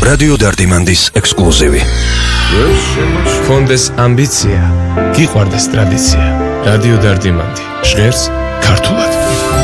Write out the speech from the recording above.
რადიო დარდიმანდის ექსკლუზივი. გქონდეს ამბიცია, გიყვარდეს ტრადიცია. რადიო დარდიმანდი ჟღერს ქართულად.